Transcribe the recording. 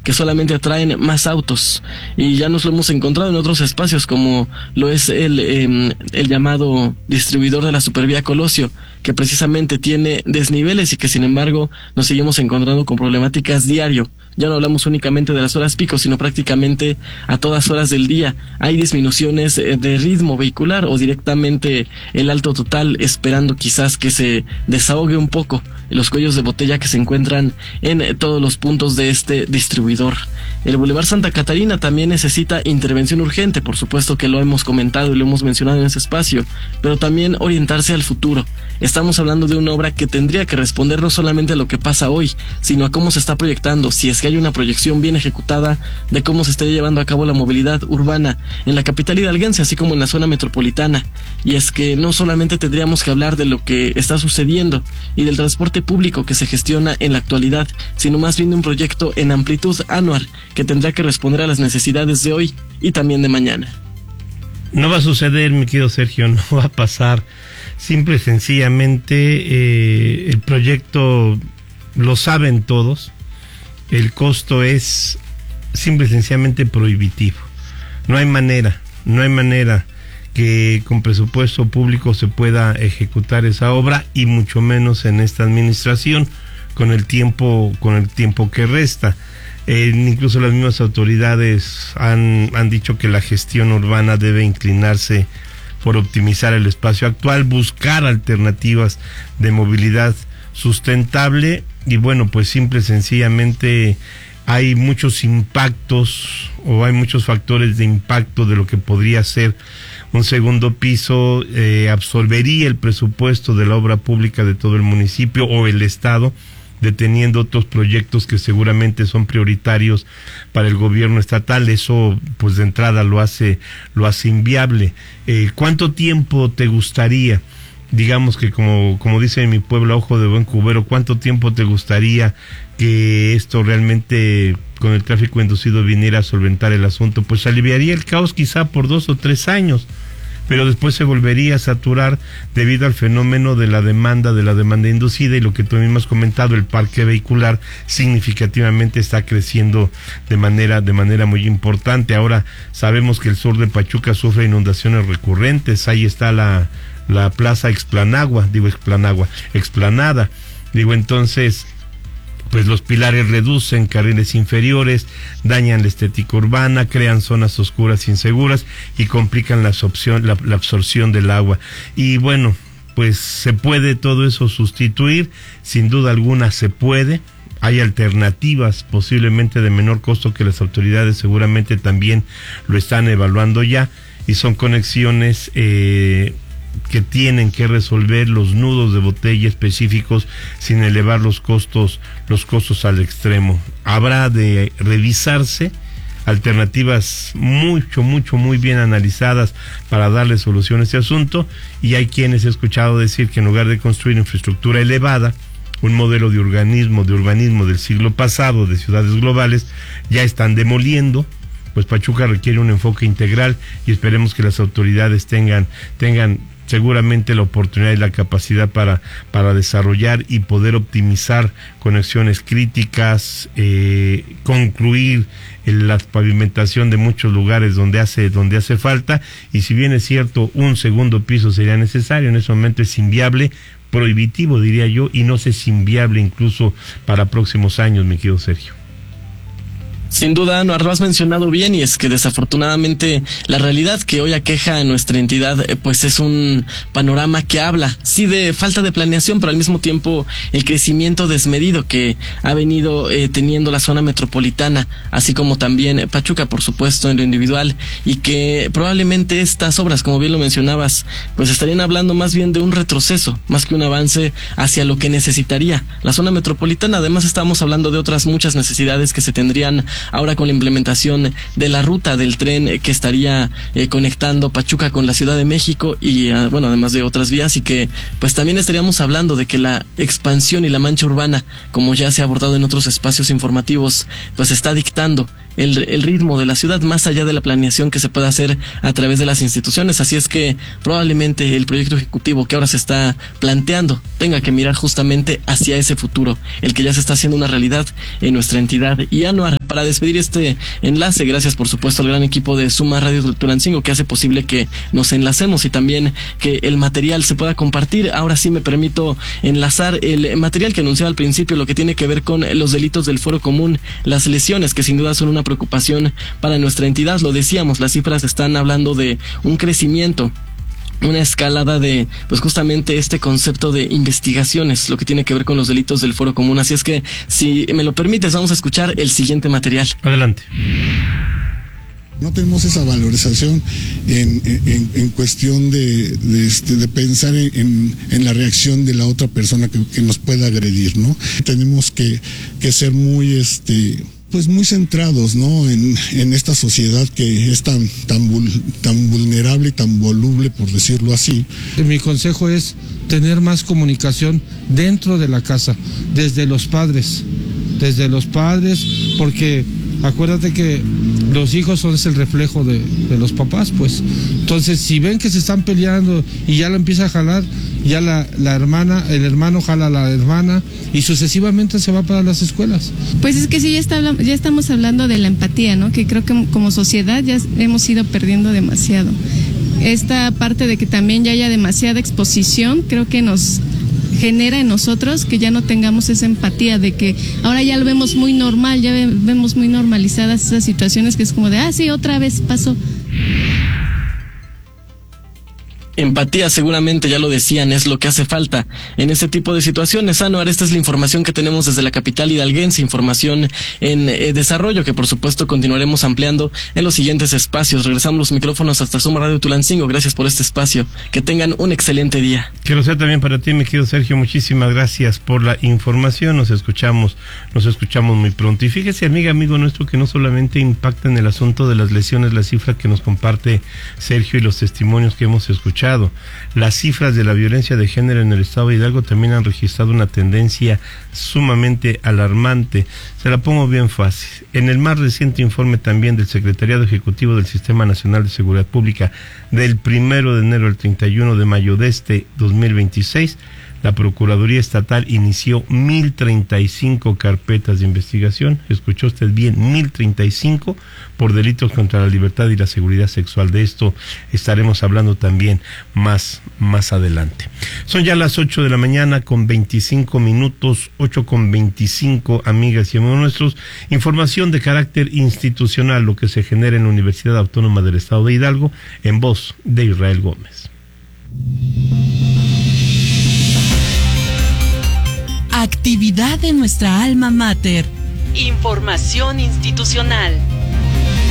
que solamente atraen más autos, y ya nos lo hemos encontrado en otros espacios como lo es el llamado distribuidor de la Supervía Colosio, que precisamente tiene desniveles y que sin embargo nos seguimos encontrando con problemáticas diario. Ya no hablamos únicamente de las horas pico, sino prácticamente a todas horas del día. Hay disminuciones de ritmo vehicular o directamente el alto total, esperando quizás que se desahogue un poco los cuellos de botella que se encuentran en todos los puntos de este distribuidor. El Boulevard Santa Catarina también necesita intervención urgente, por supuesto que lo hemos comentado y lo hemos mencionado en ese espacio, pero también orientarse al futuro. Estamos hablando de una obra que tendría que responder no solamente a lo que pasa hoy, sino a cómo se está proyectando, si es que hay una proyección bien ejecutada de cómo se está llevando a cabo la movilidad urbana en la capital hidalguense, así como en la zona metropolitana. Y es que no solamente tendríamos que hablar de lo que está sucediendo y del transporte público que se gestiona en la actualidad, sino más bien de un proyecto en amplitud anual que tendrá que responder a las necesidades de hoy y también de mañana. No va a suceder, mi querido Sergio, no va a pasar. Simple y sencillamente el proyecto lo saben todos, el costo es simple y sencillamente prohibitivo. No hay manera que con presupuesto público se pueda ejecutar esa obra, y mucho menos en esta administración con el tiempo que resta. Incluso las mismas autoridades han dicho que la gestión urbana debe inclinarse por optimizar el espacio actual, buscar alternativas de movilidad sustentable, y bueno, pues simple y sencillamente hay muchos impactos o hay muchos factores de impacto de lo que podría ser un segundo piso. Absorbería el presupuesto de la obra pública de todo el municipio o el estado, deteniendo otros proyectos que seguramente son prioritarios para el gobierno estatal. Eso pues de entrada lo hace inviable. ¿Cuánto tiempo te gustaría, digamos que como dice en mi pueblo, ojo de buen cubero, cuánto tiempo te gustaría que esto realmente con el tráfico inducido viniera a solventar el asunto? Pues aliviaría el caos quizá por 2 o 3 años, pero después se volvería a saturar debido al fenómeno de la demanda inducida, y lo que tú mismo has comentado, el parque vehicular significativamente está creciendo de manera muy importante. Ahora sabemos que el sur de Pachuca sufre inundaciones recurrentes. Ahí está la plaza Explanada, entonces pues los pilares reducen carriles inferiores, dañan la estética urbana, crean zonas oscuras inseguras y complican la absorción del agua. Y bueno, pues se puede todo eso sustituir, sin duda alguna se puede. Hay alternativas posiblemente de menor costo que las autoridades seguramente también lo están evaluando ya, y son conexiones que tienen que resolver los nudos de botella específicos sin elevar los costos al extremo. Habrá de revisarse alternativas muy bien analizadas para darle solución a este asunto, y hay quienes he escuchado decir que en lugar de construir infraestructura elevada, un modelo de urbanismo del siglo pasado, de ciudades globales, ya están demoliendo. Pues Pachuca requiere un enfoque integral, y esperemos que las autoridades tengan seguramente la oportunidad y la capacidad para desarrollar y poder optimizar conexiones críticas, concluir la pavimentación de muchos lugares donde hace falta. Y si bien es cierto, un segundo piso sería necesario, en ese momento es inviable, prohibitivo diría yo, y no sé si inviable incluso para próximos años, mi querido Sergio. Sin duda, no lo has mencionado bien, y es que desafortunadamente la realidad que hoy aqueja a nuestra entidad pues es un panorama que habla, sí, de falta de planeación, pero al mismo tiempo el crecimiento desmedido que ha venido teniendo la zona metropolitana, así como también Pachuca, por supuesto, en lo individual, y que probablemente estas obras, como bien lo mencionabas, pues estarían hablando más bien de un retroceso, más que un avance hacia lo que necesitaría la zona metropolitana. Además, estamos hablando de otras muchas necesidades que se tendrían ahora con la implementación de la ruta del tren que estaría conectando Pachuca con la Ciudad de México, y bueno, además de otras vías, y que pues también estaríamos hablando de que la expansión y la mancha urbana, como ya se ha abordado en otros espacios informativos, pues está dictando el ritmo de la ciudad más allá de la planeación que se pueda hacer a través de las instituciones. Así es que probablemente el proyecto ejecutivo que ahora se está planteando tenga que mirar justamente hacia ese futuro, el que ya se está haciendo una realidad en nuestra entidad. Y Anuar, para despedir este enlace, gracias por supuesto al gran equipo de Suma Radio Tulancingo que hace posible que nos enlacemos y también que el material se pueda compartir. Ahora sí me permito enlazar el material que anunciaba al principio, lo que tiene que ver con los delitos del Foro Común, las lesiones que sin duda son una preocupación para nuestra entidad. Lo decíamos, las cifras están hablando de un crecimiento, una escalada de, pues justamente este concepto de investigaciones, lo que tiene que ver con los delitos del Foro Común. Así es que, si me lo permites, vamos a escuchar el siguiente material. Adelante. No tenemos esa valorización en cuestión de pensar en la reacción de la otra persona que nos pueda agredir, ¿no? Tenemos que ser muy pues muy centrados, ¿no? En esta sociedad que es tan vulnerable y tan voluble, por decirlo así. Mi consejo es tener más comunicación dentro de la casa, desde los padres, porque acuérdate que los hijos son el reflejo de los papás, pues. Entonces, si ven que se están peleando y ya la empieza a jalar, ya el hermano jala a la hermana y sucesivamente se va para las escuelas. Pues es que sí, ya estamos hablando de la empatía, ¿no? Que creo que como sociedad ya hemos ido perdiendo demasiado. Esta parte de que también ya haya demasiada exposición, creo que nos genera en nosotros que ya no tengamos esa empatía, de que ahora ya lo vemos muy normal, ya vemos muy normalizadas esas situaciones que es como de, sí, otra vez pasó. Empatía, seguramente ya lo decían, es lo que hace falta en este tipo de situaciones. Anuar, esta es la información que tenemos desde la capital hidalguense, información en desarrollo que por supuesto continuaremos ampliando en los siguientes espacios. Regresamos los micrófonos hasta Suma Radio Tulancingo. Gracias por este espacio. Que tengan un excelente día. Que lo sea también para ti, mi querido Sergio. Muchísimas gracias por la información. Nos escuchamos muy pronto. Y fíjese, amigo nuestro, que no solamente impacta en el asunto de las lesiones la cifra que nos comparte Sergio y los testimonios que hemos escuchado. Las cifras de la violencia de género en el estado de Hidalgo también han registrado una tendencia sumamente alarmante. Se la pongo bien fácil. En el más reciente informe también del Secretariado Ejecutivo del Sistema Nacional de Seguridad Pública del 1 de enero al 31 de mayo de este 2026, la Procuraduría Estatal inició 1,035 carpetas de investigación. Escuchó usted bien, 1,035 por delitos contra la libertad y la seguridad sexual. De esto estaremos hablando también más adelante. Son ya las 8 de la mañana con 25 minutos, 8:25, amigas y amigos nuestros. Información de carácter institucional, lo que se genera en la Universidad Autónoma del Estado de Hidalgo, en voz de Israel Gómez. Actividad de nuestra alma mater. Información institucional.